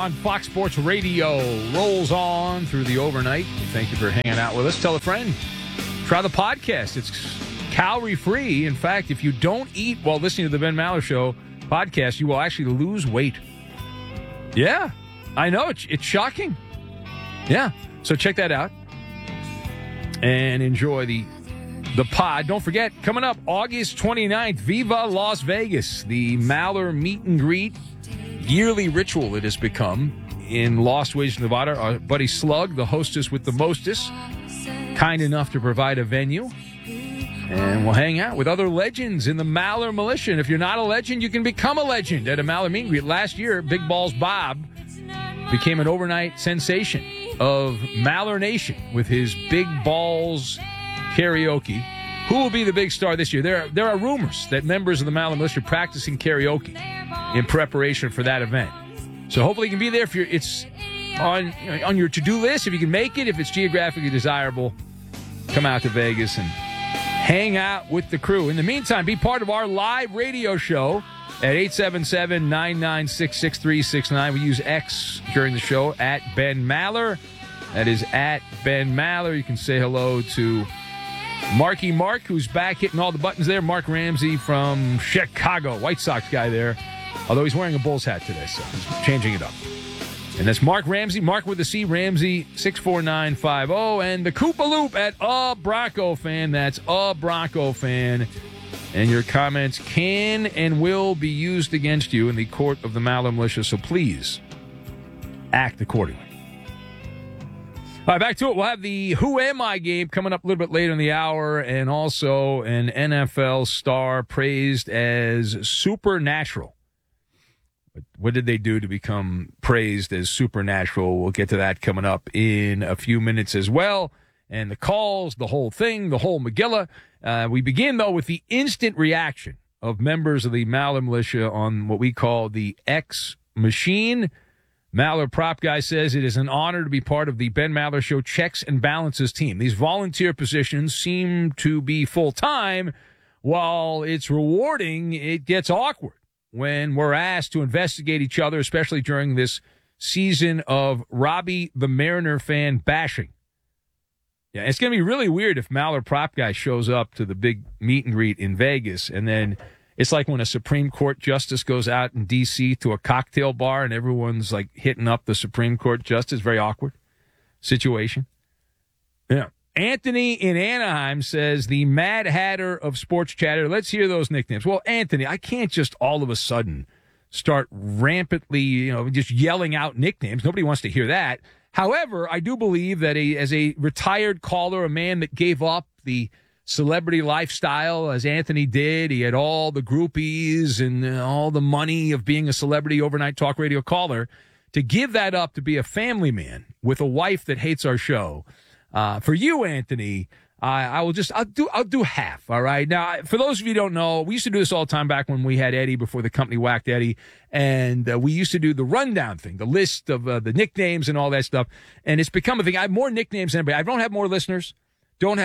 on Fox Sports Radio rolls on through the overnight. Thank you for hanging out with us. Tell a friend. Try the podcast. It's calorie-free. In fact, if you don't eat while listening to the Ben Maller Show podcast, you will actually lose weight. Yeah, I know. It's shocking. Yeah, so check that out and enjoy the pod. Don't forget, coming up August 29th, Viva Las Vegas, the Maller meet and greet yearly ritual it has become in Las Vegas, Nevada. Our buddy Slug, the hostess with the mostest, kind enough to provide a venue. And we'll hang out with other legends in the Maller Militia. And if you're not a legend, you can become a legend at a Maller meet and greet. Last year, Big Balls Bob became an overnight sensation of Maller Nation with his Big Balls karaoke. Who will be the big star this year? There are rumors that members of the Maller Militia are practicing karaoke in preparation for that event. So hopefully you can be there. If it's on your to-do list, if you can make it, if it's geographically desirable, come out to Vegas and hang out with the crew. In the meantime, be part of our live radio show at 877-996-6369. We use X during the show, at Ben Maller. That is at Ben Maller. You can say hello to Marky Mark, who's back hitting all the buttons there. Mark Ramsey from Chicago, White Sox guy there. Although he's wearing a Bulls hat today, so he's changing it up. And that's Mark Ramsey, Mark with a C, Ramsey, 64950. And the Koopa Loop at A Bronco Fan. That's A Bronco Fan. And your comments can and will be used against you in the court of the Maller Militia, so please act accordingly. All right, back to it. We'll have the Who Am I game coming up a little bit later in the hour, and also an NFL star praised as supernatural. What did they do to become praised as supernatural? We'll get to that coming up in a few minutes as well. And the calls, the whole thing, the whole Megillah. We begin, though, with the instant reaction of members of the Maller Militia on what we call the X Machine. Maller Prop Guy says it is an honor to be part of the Ben Maller Show checks and balances team. These volunteer positions seem to be full-time. While it's rewarding, it gets awkward when we're asked to investigate each other, especially during this season of Robbie the Mariner fan bashing. Yeah, it's going to be really weird if Maller Prop Guy shows up to the big meet and greet in Vegas, and then it's like when a Supreme Court justice goes out in D.C. to a cocktail bar and everyone's like hitting up the Supreme Court justice. Very awkward situation. Yeah. Anthony in Anaheim says the Mad Hatter of Sports Chatter. Let's hear those nicknames. Well, Anthony, I can't just all of a sudden start rampantly, just yelling out nicknames. Nobody wants to hear that. However, I do believe that as a retired caller, a man that gave up the celebrity lifestyle, as Anthony did. He had all the groupies and all the money of being a celebrity overnight talk radio caller. To give that up to be a family man with a wife that hates our show, for you, Anthony, I'll do half. All right. Now, for those of you who don't know, we used to do this all the time back when we had Eddie before the company whacked Eddie, and we used to do the rundown thing, the list of the nicknames and all that stuff. And it's become a thing. I have more nicknames than anybody. I don't have more listeners. We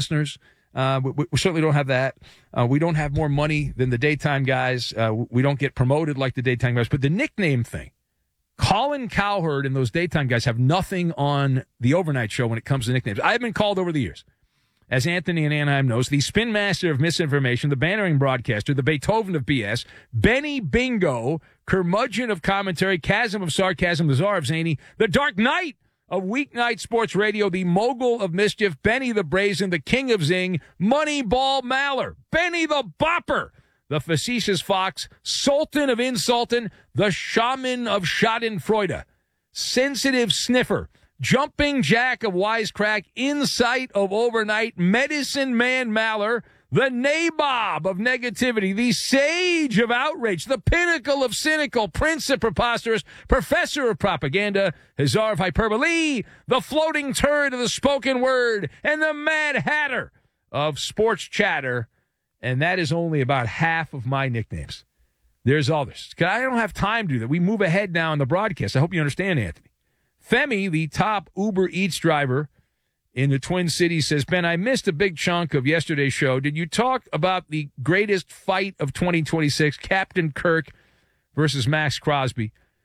certainly don't have that. We don't have more money than the daytime guys. We don't get promoted like the daytime guys. But the nickname thing, Colin Cowherd and those daytime guys have nothing on the overnight show when it comes to nicknames. I've been called over the years, as Anthony in Anaheim knows, the spin master of misinformation, the bannering broadcaster, the Beethoven of BS, Benny Bingo, curmudgeon of commentary, chasm of sarcasm, the czar of zany, the Dark Knight of weeknight sports radio, the mogul of mischief, Benny the Brazen, the king of zing, Moneyball Maller, Benny the Bopper, the facetious fox, sultan of insultin, the shaman of schadenfreude, sensitive sniffer, jumping jack of wisecrack, insight of overnight, medicine man Maller, the nabob of negativity, the sage of outrage, the pinnacle of cynical, prince of preposterous, professor of propaganda, Hazar of hyperbole, the floating turd of the spoken word, and the Mad Hatter of sports chatter. And that is only about half of my nicknames. There's others. I don't have time to do that. We move ahead now in the broadcast. I hope you understand, Anthony. Femi, the top Uber Eats driver in the Twin Cities, says, Ben, I missed a big chunk of yesterday's show. Did you talk about the greatest fight of 2026, Captain Kirk versus Max Crosby?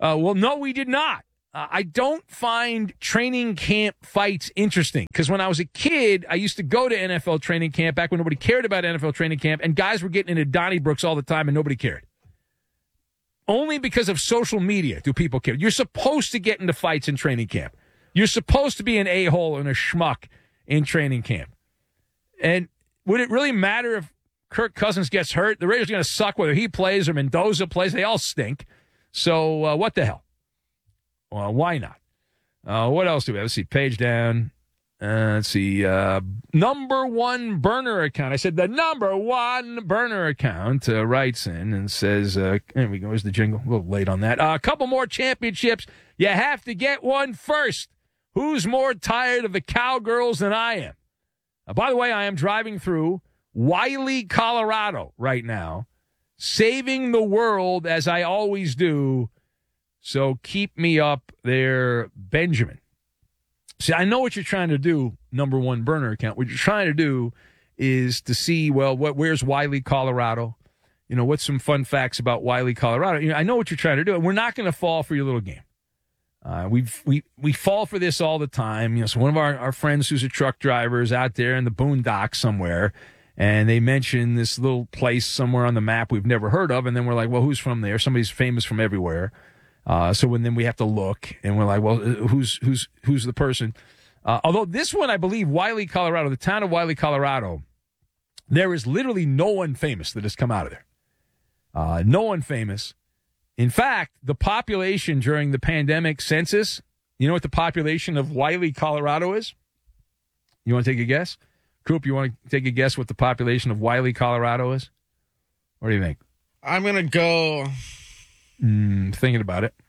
Well, no, we did not. I don't find training camp fights interesting because when I was a kid, I used to go to NFL training camp back when nobody cared about NFL training camp, and guys were getting into Donnybrooks all the time and nobody cared. Only because of social media do people care. You're supposed to get into fights in training camp. You're supposed to be an a-hole and a schmuck in training camp. And would it really matter if Kirk Cousins gets hurt? The Raiders are going to suck whether he plays or Mendoza plays. They all stink. So what the hell? Well, why not? What else do we have? Let's see. Page down. Let's see. Number one burner account. I said the number one burner account writes in and says, there we go. Here's the jingle. A little late on that. A couple more championships. You have to get one first. Who's more tired of the Cowgirls than I am? By the way, I am driving through Wiley, Colorado right now, saving the world as I always do. So keep me up there, Benjamin. See, I know what you're trying to do, number one burner account. What you're trying to do is to see, well, where's Wiley, Colorado? You know, what's some fun facts about Wiley, Colorado? You know, I know what you're trying to do, and we're not going to fall for your little game. We fall for this all the time. You know, so one of our friends who's a truck driver is out there in the boondocks somewhere, and they mention this little place somewhere on the map we've never heard of, and then we're like, well, who's from there? Somebody's famous from everywhere. Then we have to look, and we're like, well, who's the person? Although this one, I believe, Wiley, Colorado, the town of Wiley, Colorado, there is literally no one famous that has come out of there. No one famous. In fact, the population during the pandemic census, you know what the population of Wiley, Colorado is? You want to take a guess? Coop, you want to take a guess what the population of Wiley, Colorado is? What do you think? I'm going to go... Thinking about it.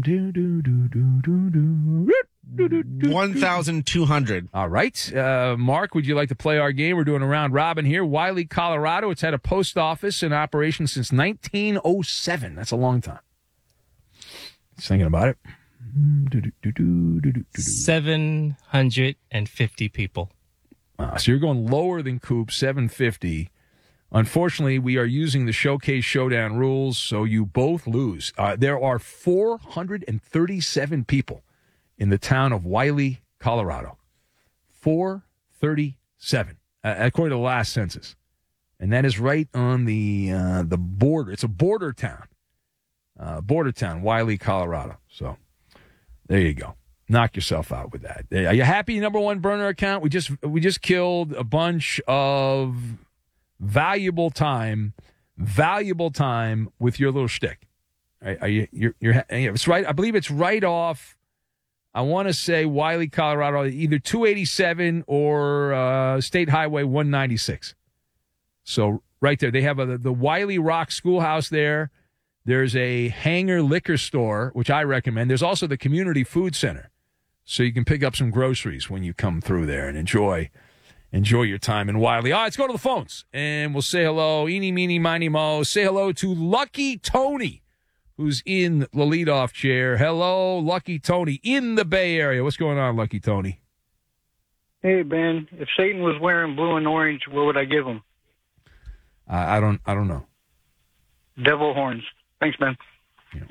1,200. All right. Mark, would you like to play our game? We're doing a round robin here. Wiley, Colorado. It's had a post office in operation since 1907. That's a long time. Just thinking about it. 750 people. So you're going lower than Coop, 750. Unfortunately, we are using the Showcase Showdown rules, so you both lose. There are 437 people in the town of Wiley, Colorado. 437, according to the last census. And that is right on the border. It's a border town. Wiley, Colorado. So there you go. Knock yourself out with that. Are you happy, number one burner account? We just killed a bunch of valuable time with your little shtick. It's right. I believe it's right off. I want to say Wiley, Colorado, either 287 or State Highway 196. So right there, they have the Wiley Rock Schoolhouse there. There's a Hanger liquor store, which I recommend. There's also the Community Food Center, so you can pick up some groceries when you come through there and enjoy your time in Wiley. All right, let's go to the phones, and we'll say hello. Eeny, meeny, miny, mo. Say hello to Lucky Tony, who's in the leadoff chair. Hello, Lucky Tony in the Bay Area. What's going on, Lucky Tony? Hey, Ben. If Satan was wearing blue and orange, what would I give him? I don't know. Devil horns. Thanks, Ben. Yeah.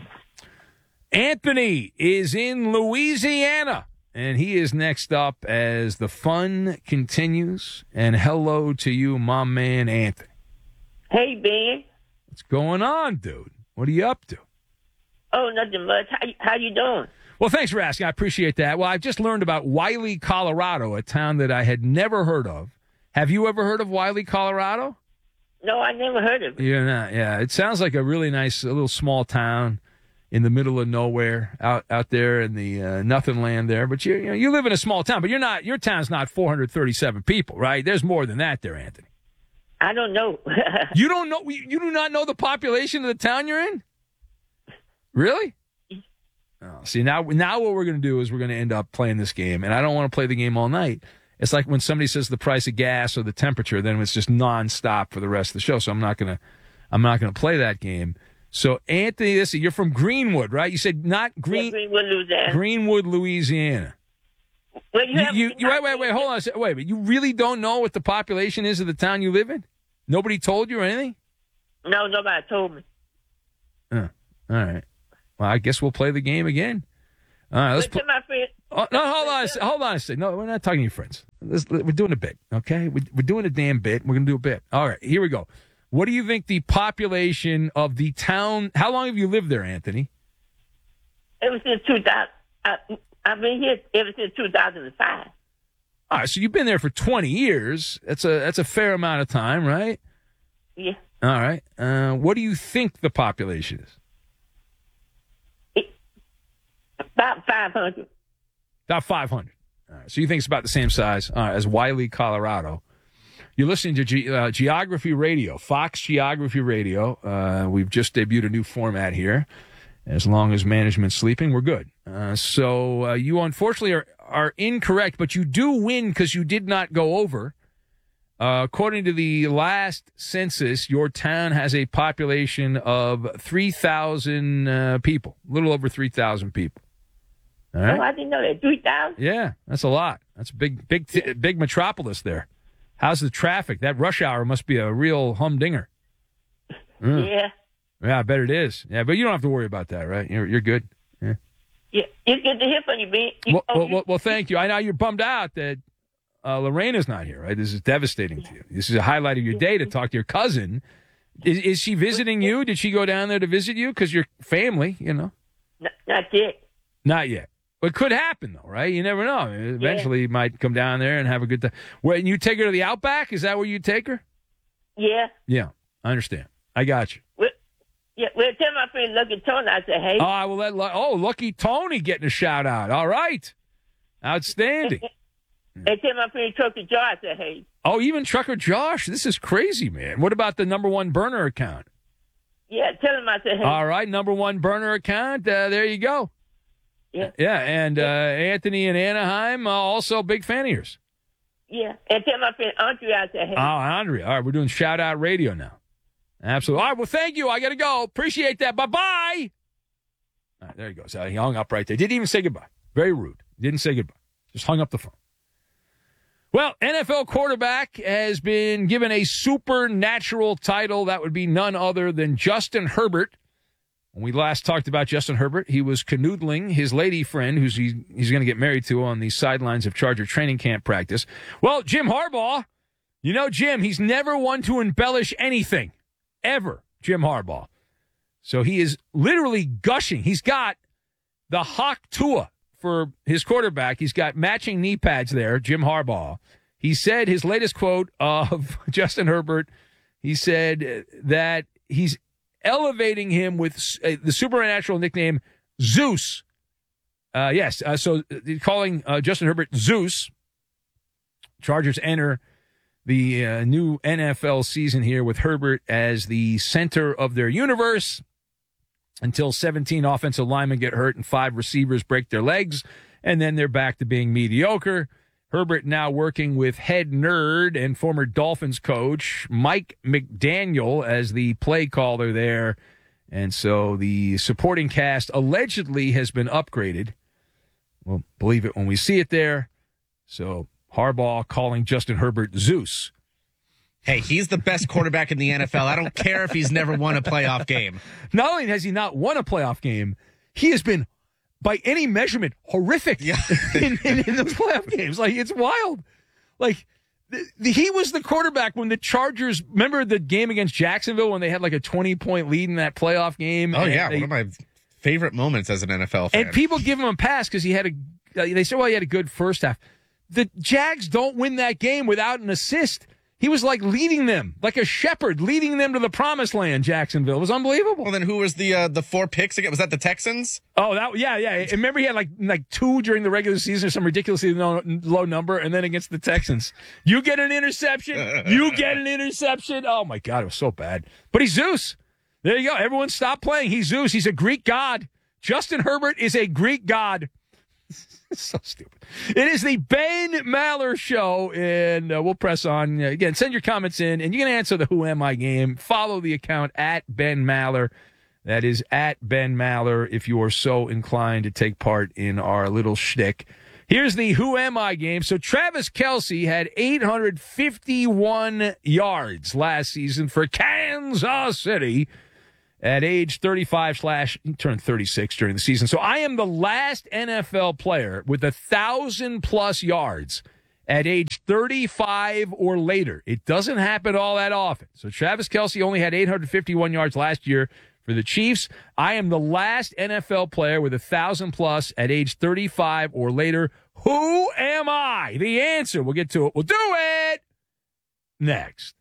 Anthony is in Louisiana. And he is next up as the fun continues. And hello to you, my man, Anthony. Hey, Ben. What's going on, dude? What are you up to? Oh, nothing much. How you doing? Well, thanks for asking. I appreciate that. Well, I've just learned about Wiley, Colorado, a town that I had never heard of. Have you ever heard of Wiley, Colorado? No, I never heard of it. You're not. Yeah, it sounds like a really nice, a little small town in the middle of nowhere, out there in the nothing land there. But you live in a small town, but you're not. Your town's not 437 people, right? There's more than that there, Anthony. I don't know. You don't know? You do not know the population of the town you're in? Really? Oh, see, now what we're going to do is we're going to end up playing this game, and I don't want to play the game all night. It's like when somebody says the price of gas or the temperature, then it's just nonstop for the rest of the show. So I'm not gonna play that game. So Anthony, you're from Greenwood, right? You said not Greenwood, Louisiana. Greenwood, Louisiana. Well, wait, hold on. Wait, but you really don't know what the population is of the town you live in? Nobody told you or anything? No, nobody told me. All right. Well, I guess we'll play the game again. All right, let's Tell my friend. Oh, no, hold on a second. No, we're not talking to your friends. We're doing a bit, okay? We're doing a damn bit. We're going to do a bit. All right, here we go. What do you think the population of the town? How long have you lived there, Anthony? Ever since 2000. I've been here ever since 2005. All right, so you've been there for 20 years. That's a fair amount of time, right? Yeah. All right. What do you think the population is? About 500. About 500. All right, so you think it's about the same size as Wiley, Colorado. You're listening to Geography Radio, Fox Geography Radio. We've just debuted a new format here. As long as management's sleeping, we're good. So you unfortunately are incorrect, but you do win because you did not go over. According to the last census, your town has a population of 3,000 people, a little over 3,000 people. All right? Oh, I didn't know that. 3,000? Yeah, that's a lot. That's a big metropolis there. How's the traffic? That rush hour must be a real humdinger. Yeah. Yeah, I bet it is. Yeah, but you don't have to worry about that, right? You're good. Yeah. Yeah. It's good to hear from you, Ben. Well, thank you. I know you're bummed out that Lorena's not here, right? This is devastating to you. This is a highlight of your day to talk to your cousin. Is she visiting you? Did she go down there to visit you? Because you're family, you know. Not yet. Not yet. But it could happen, though, right? You never know. I mean, eventually, you might come down there and have a good time. When you take her to the Outback, is that where you take her? Yeah. Yeah, I understand. I got you. Well, tell my friend Lucky Tony I said, hey. Oh, I will let Lucky Tony getting a shout out. All right. Outstanding. And tell my friend Trucker Joe I said, hey. Oh, even Trucker Josh. This is crazy, man. What about the number one burner account? Yeah, tell him I said, hey. All right, number one burner account. There you go. Yeah. Yeah, and Anthony in Anaheim, also big fan of yours. Yeah, and tell my friend Andrea I said, hey. Oh, Andrea. All right, we're doing shout out radio now. Absolutely. All right, well, thank you. I got to go. Appreciate that. Bye-bye. All right, there he goes. He hung up right there. Didn't even say goodbye. Very rude. Didn't say goodbye. Just hung up the phone. Well, NFL quarterback has been given a supernatural title. That would be none other than Justin Herbert. When we last talked about Justin Herbert, he was canoodling his lady friend, who's he's going to get married to, on the sidelines of Charger training camp practice. Well, Jim Harbaugh, you know Jim, he's never one to embellish anything. Ever, Jim Harbaugh. So he is literally gushing. He's got the Hawk Tua for his quarterback. He's got matching knee pads there, Jim Harbaugh. He said his latest quote of Justin Herbert, he said that he's elevating him with the supernatural nickname Zeus. So calling Justin Herbert Zeus. Chargers enter the new NFL season here with Herbert as the center of their universe until 17 offensive linemen get hurt and 5 receivers break their legs, and then they're back to being mediocre. Herbert now working with head nerd and former Dolphins coach Mike McDaniel as the play caller there. And so the supporting cast allegedly has been upgraded. We'll believe it when we see it there. So Harbaugh calling Justin Herbert Zeus. Hey, he's the best quarterback in the NFL. I don't care if he's never won a playoff game. Not only has he not won a playoff game, he has been, by any measurement, horrific in those playoff games. Like, it's wild. Like, he was the quarterback when the Chargers, remember the game against Jacksonville when they had like a 20-point lead in that playoff game? Oh, yeah. One of my favorite moments as an NFL fan. And people give him a pass because he said, well, he had a good first half. The Jags don't win that game without an assist. He was like leading them, like a shepherd, leading them to the promised land, Jacksonville. It was unbelievable. Well, then who was the 4 picks again? Was that the Texans? Oh, yeah. Remember he had like 2 during the regular season or some ridiculously low number, and then against the Texans. You get an interception. Oh, my God, it was so bad. But he's Zeus. There you go. Everyone stop playing. He's Zeus. He's a Greek god. Justin Herbert is a Greek god. So stupid. It is the Ben Maller Show, and we'll press on. Again, send your comments in, and you can answer the Who Am I game. Follow the account at Ben Maller. That is at Ben Maller if you are so inclined to take part in our little shtick. Here's the Who Am I game. So Travis Kelce had 851 yards last season for Kansas City. at age 35 / he turned 36 during the season. So I am the last NFL player with 1,000+ yards at age 35 or later. It doesn't happen all that often. So Travis Kelce only had 851 yards last year for the Chiefs. I am the last NFL player with 1,000+ at age 35 or later. Who am I? The answer. We'll get to it. We'll do it next.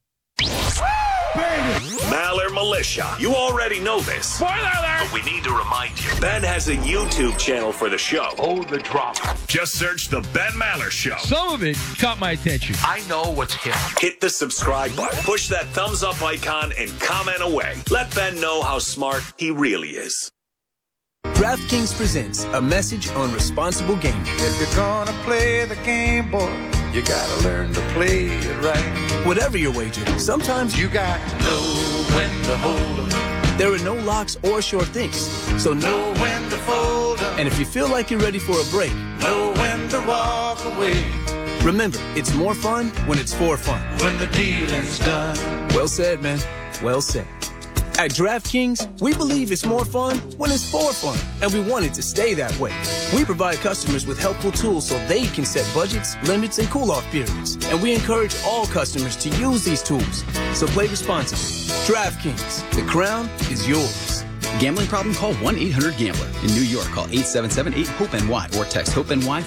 Maller Militia. You already know this. Spoiler alert! But we need to remind you. Ben has a YouTube channel for the show. Oh, the drama. Just search The Ben Maller Show. Some of it caught my attention. I know what's hip. Hit the subscribe button. Push that thumbs up icon and comment away. Let Ben know how smart he really is. DraftKings presents a message on responsible gaming. If you're gonna play the game, boy, you gotta learn to play it right. Whatever your wager, sometimes You got to know when to hold 'em, there are no locks or sure things. So know when to fold 'em, and if you feel like you're ready for a break, know when to walk away. remember, it's more fun when it's for fun. When the dealing's done. Well said, man. Well said. At DraftKings, we believe it's more fun when it's for fun, and we want it to stay that way. We provide customers with helpful tools so they can set budgets, limits, and cool-off periods. And we encourage all customers to use these tools. So play responsibly. DraftKings, the crown is yours. Gambling problem? Call 1-800-GAMBLER. In New York, call 877-8-HOPE-NY or text HOPE-NY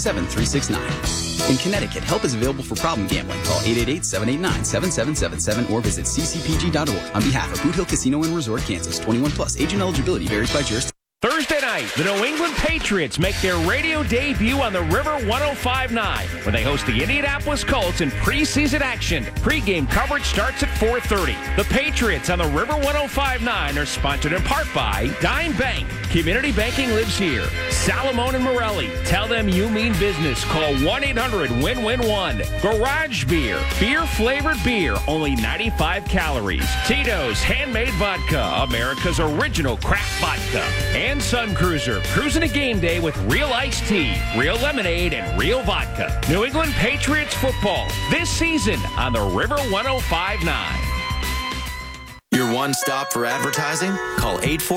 467-369. In Connecticut, help is available for problem gambling. Call 888-789-7777 or visit ccpg.org. On behalf of Boot Hill Casino and Resort, Kansas, 21+, age and eligibility varies by jurisdiction. Thursday night, the New England Patriots make their radio debut on the River 105.9, where they host the Indianapolis Colts in preseason action. Pre-game coverage starts at 4:30. The Patriots on the River 105.9 are sponsored in part by Dime Bank. Community banking lives here. Salamone and Morelli. Tell them you mean business. Call 1-800-WIN-WIN-1. Garage Beer. Beer-flavored beer. Only 95 calories. Tito's Handmade Vodka. America's original craft vodka. And Sun Cruiser. Cruising a game day with real iced tea, real lemonade, and real vodka. New England Patriots football. This season on the River 105.9. Your one stop for advertising? Call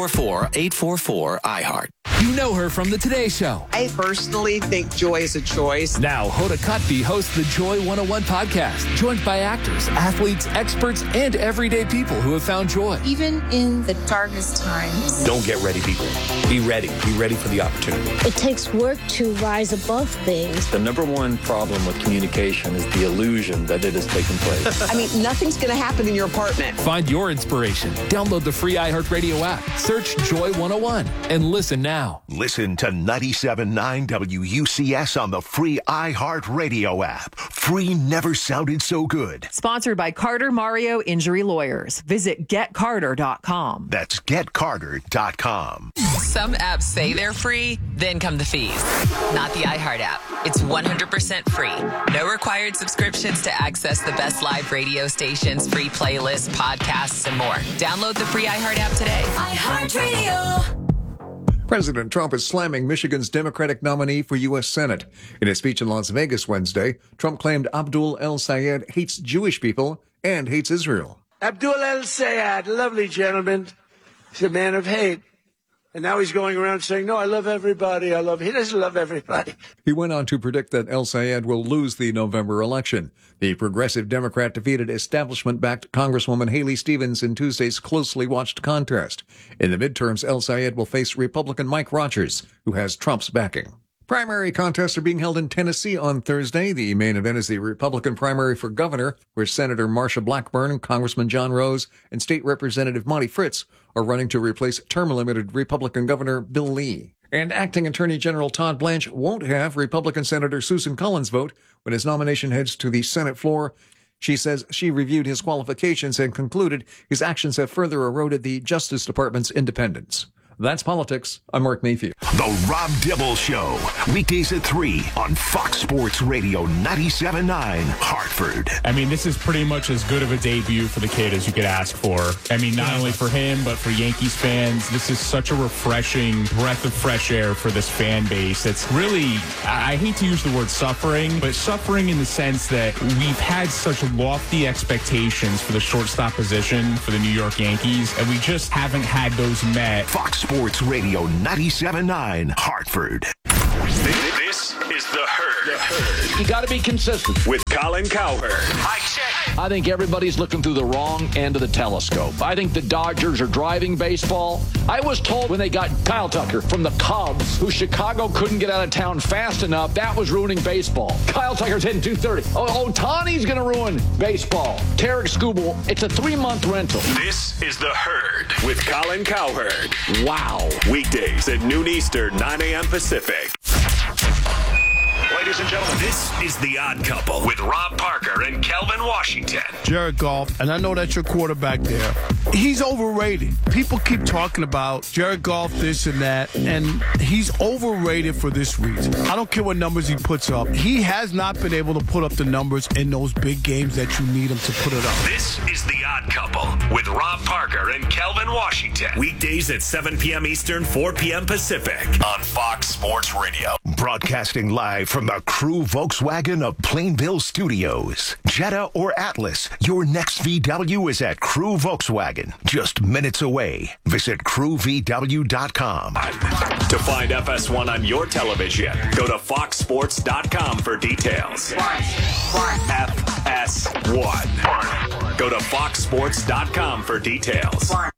844-844-iHeart. You know her from the Today Show. I personally think Joy is a choice. Now, Hoda Kotb hosts the Joy 101 podcast, joined by actors, athletes, experts, and everyday people who have found joy. Even in the darkest times. Don't get ready, people. Be ready. Be ready for the opportunity. It takes work to rise above things. The number one problem with communication is the illusion that it has taken place. I mean, nothing's going to happen in your apartment. Find your inspiration. Download the free iHeartRadio app. Search Joy 101 and listen now. Listen to 97.9 WUCS on the free iHeartRadio app. Free never sounded so good. Sponsored by Carter Mario Injury Lawyers. Visit getcarter.com. That's getcarter.com. Some apps say they're free, then come the fees. Not the iHeart app. It's 100% free. No required subscriptions to access the best live radio stations, free playlists, podcasts, and more. Download the free iHeart app today. iHeartRadio. President Trump is slamming Michigan's Democratic nominee for U.S. Senate. In a speech in Las Vegas Wednesday, Trump claimed Abdul El-Sayed hates Jewish people and hates Israel. Abdul El-Sayed, lovely gentleman. He's a man of hate. And now he's going around saying, no, I love everybody. He doesn't love everybody. He went on to predict that El-Sayed will lose the November election. The progressive Democrat defeated establishment-backed Congresswoman Haley Stevens in Tuesday's closely watched contest. In the midterms, El-Sayed will face Republican Mike Rogers, who has Trump's backing. Primary contests are being held in Tennessee on Thursday. The main event is the Republican primary for governor, where Senator Marsha Blackburn, Congressman John Rose, and State Representative Monty Fritz are running to replace term-limited Republican Governor Bill Lee. And acting Attorney General Todd Blanche won't have Republican Senator Susan Collins vote when his nomination heads to the Senate floor. She says she reviewed his qualifications and concluded his actions have further eroded the Justice Department's independence. That's Politics. I'm Mark Mayfield. The Rob Dibble Show. Weekdays at 3 on Fox Sports Radio 97.9 Hartford. I mean, this is pretty much as good of a debut for the kid as you could ask for. I mean, not only for him, but for Yankees fans. This is such a refreshing breath of fresh air for this fan base. It's really, I hate to use the word suffering, but suffering in the sense that we've had such lofty expectations for the shortstop position for the New York Yankees, and we just haven't had those met. Fox Sports Radio 97.9 Hartford. This is The Herd. You got to be consistent. With Colin Cowherd. I think everybody's looking through the wrong end of the telescope. I think the Dodgers are driving baseball. I was told when they got Kyle Tucker from the Cubs, who Chicago couldn't get out of town fast enough, that was ruining baseball. Kyle Tucker's hitting 230. Ohtani's going to ruin baseball. Tarek Skubal, it's a 3-month rental. This is The Herd with Colin Cowherd. Wow. Weekdays at noon Eastern, 9 a.m. Pacific. Ladies and gentlemen, this is The Odd Couple with Rob Parker and Kelvin Washington. Jared Goff, and I know that's your quarterback there. He's overrated. People keep talking about Jared Goff, this and that, and he's overrated for this reason. I don't care what numbers he puts up. He has not been able to put up the numbers in those big games that you need him to put it up. This is The Odd Couple with Rob Parker and Kelvin Washington. Weekdays at 7 p.m. Eastern, 4 p.m. Pacific on Fox Sports Radio. Broadcasting live from the Crew Volkswagen of Plainville Studios. Jetta or Atlas, your next VW is at Crew Volkswagen. Just minutes away. Visit crewvw.com. To find FS1 on your television, go to foxsports.com for details. FS1. Go to foxsports.com for details.